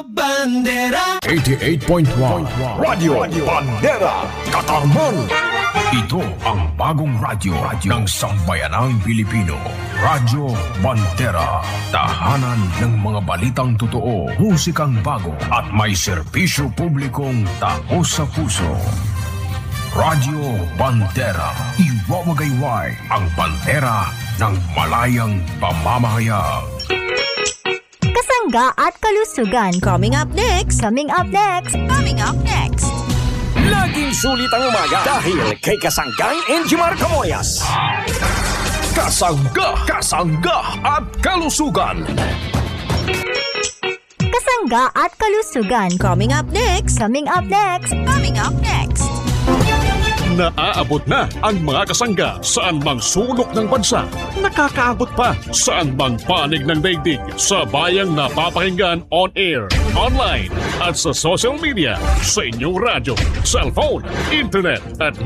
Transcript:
Bandera 88.1 Radio Bandera Katarman. Ito ang bagong radyo ng sambayanang Pilipino. Radyo Bandera. Tahanan ng mga balitang totoo, musikang bago at may serbisyo publikong taos sa puso. Radyo Bandera. Iwawagayway ang bandera ng malayang pamamahayag. Kasangga at kalusugan. Coming up next. Coming up next. Coming up next. Laging sulit ang umaga dahil kay Kasanggang Enjimar Camoyas. Kasangga, kasangga at kalusugan. Kasangga at kalusugan. Coming up next. Coming up next. Coming up next. Naaabot na ang mga kasangga saan mang sulok ng bansa. Nakakaabot pa saan mang panig ng daigdig sa bayang napapakinggan on air, online at sa social media, sa inyong radyo, cellphone, internet at